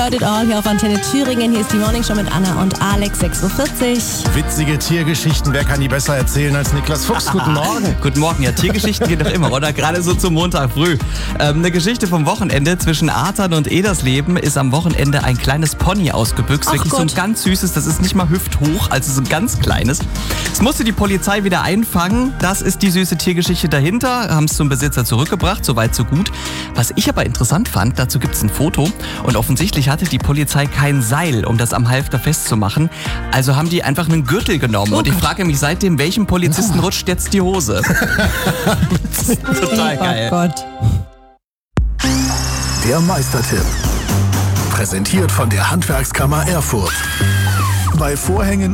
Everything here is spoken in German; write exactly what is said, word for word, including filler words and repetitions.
Heard it all hier auf Antenne Thüringen. Hier ist die Morning Show mit Anna und Alex, sechs Uhr vierzig. Witzige Tiergeschichten, wer kann die besser erzählen als Niklas Fuchs? Guten Morgen. Guten Morgen, ja, Tiergeschichten gehen doch immer, oder? Gerade so zum Montag früh. Ähm, eine Geschichte vom Wochenende. Zwischen Artern und Edersleben ist am Wochenende ein kleines Pony ausgebüxt. Ach Wirklich Gott. so ein ganz süßes, das ist nicht mal hüfthoch, also so ein ganz kleines. Es musste die Polizei wieder einfangen. Das ist die süße Tiergeschichte dahinter. Haben es zum Besitzer zurückgebracht, soweit so gut. Was ich aber interessant fand, dazu gibt es ein Foto. Und offensichtlich hatte die Polizei kein Seil, um das am Halfter festzumachen. Also haben die einfach einen Gürtel genommen. Oh und ich Gott. frage mich seitdem, welchem Polizisten rutscht jetzt die Hose? Total geil. Oh Gott. Der Meistertipp. Präsentiert von der Handwerkskammer Erfurt. Bei Vorhängen